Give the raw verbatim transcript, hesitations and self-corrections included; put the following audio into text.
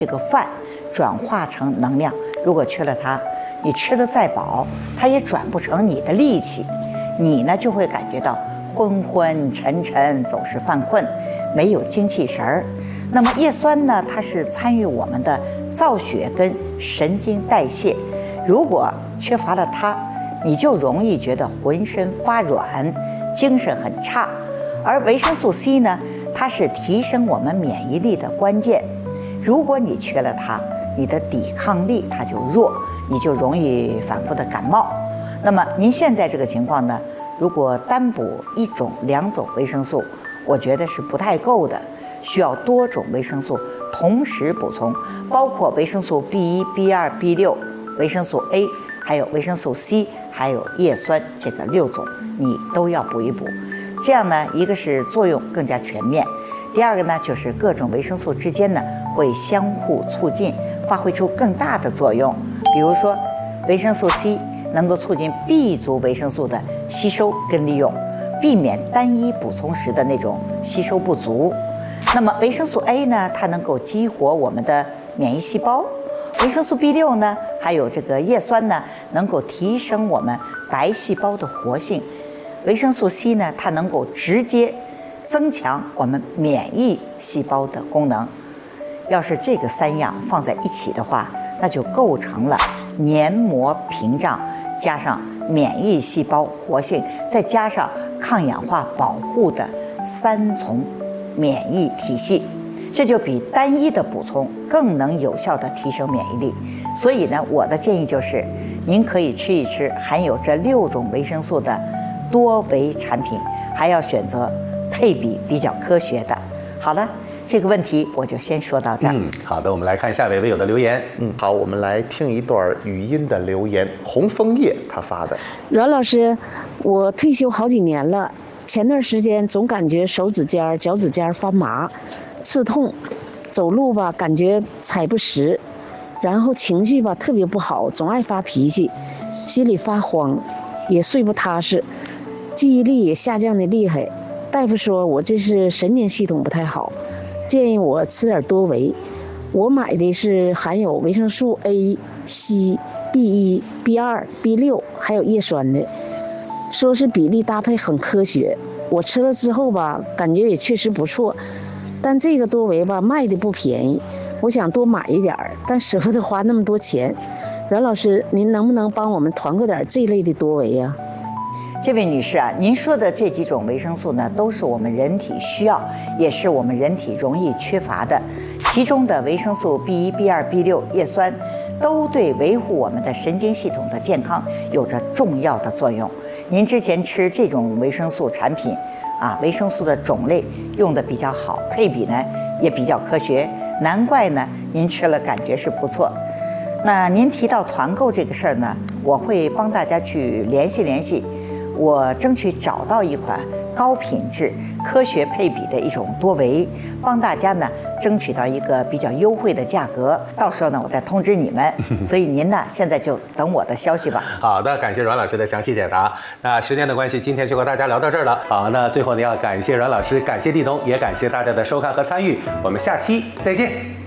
这个饭转化成能量，如果缺了它，你吃得再饱，它也转不成你的力气，你呢就会感觉到昏昏沉沉，总是犯困，没有精气神儿。那么叶酸呢，它是参与我们的造血跟神经代谢，如果缺乏了它，你就容易觉得浑身发软，精神很差。而维生素 C 呢，它是提升我们免疫力的关键，如果你缺了它，你的抵抗力它就弱，你就容易反复的感冒。那么您现在这个情况呢，如果单补一种两种维生素，我觉得是不太够的，需要多种维生素同时补充，包括维生素 B 一、B 二、B 六、维生素 A， 还有维生素 C， 还有叶酸，这个六种你都要补一补。这样呢，一个是作用更加全面，第二个呢，就是各种维生素之间呢会相互促进，发挥出更大的作用。比如说，维生素 C 能够促进 B 族维生素的吸收跟利用，避免单一补充时的那种吸收不足。那么维生素 A 呢，它能够激活我们的免疫细胞；维生素 B 六 呢，还有这个叶酸呢，能够提升我们白细胞的活性。维生素 C 呢，它能够直接增强我们免疫细胞的功能。要是这个三样放在一起的话，那就构成了黏膜屏障，加上免疫细胞活性，再加上抗氧化保护的三重免疫体系，这就比单一的补充更能有效地提升免疫力。所以呢，我的建议就是，您可以吃一吃含有这六种维生素的多维产品，还要选择配比比较科学的。好了，这个问题我就先说到这儿。 嗯，好的，我们来看下位微友的留言。 嗯，好，我们来听一段语音的留言，红枫叶他发的。 阮老师，我退休好几年了，前段时间总感觉手指尖、脚趾尖发麻、刺痛，走路吧感觉踩不实，然后情绪吧特别不好，总爱发脾气，心里发慌，也睡不踏实，记忆力也下降的厉害。大夫说我这是神经系统不太好，建议我吃点多维。我买的是含有维生素 A、C、B 一、B 二、B 六，还有叶酸的，说是比例搭配很科学。我吃了之后吧，感觉也确实不错，但这个多维吧卖的不便宜，我想多买一点，但舍不得花那么多钱。阮老师，您能不能帮我们团购点这类的多维呀？ 这位女士啊，您说的这几种维生素呢，都是我们人体需要，也是我们人体容易缺乏的。其中的维生素 B 一、B 二、B 六、叶酸，都对维护我们的神经系统的健康有着重要的作用。您之前吃这种维生素产品啊，维生素的种类用的比较好，配比呢也比较科学，难怪呢您吃了感觉是不错。那您提到团购这个事儿呢，我会帮大家去联系联系。我争取找到一款高品质、科学配比的一种多维，帮大家呢争取到一个比较优惠的价格。到时候呢，我再通知你们。所以您呢，现在就等我的消息吧。 好的，感谢阮老师的详细解答。那时间的关系，今天就和大家聊到这儿了。好，那最后呢，要感谢阮老师，感谢地东，也感谢大家的收看和参与。我们下期再见。